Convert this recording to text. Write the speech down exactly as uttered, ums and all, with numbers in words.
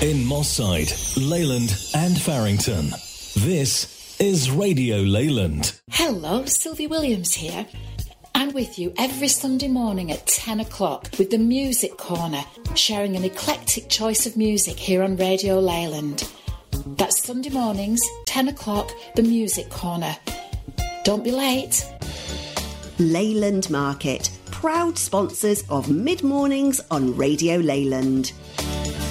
in Moss Side, Leyland and Farrington. This is Radio Leyland. Hello, Sylvia Williams here. I'm with you every Sunday morning at ten o'clock with the Music Corner, sharing an eclectic choice of music here on Radio Leyland. That's Sunday mornings, ten o'clock, the Music Corner. Don't be late. Leyland Market, proud sponsors of Mid-Mornings on Radio Leyland.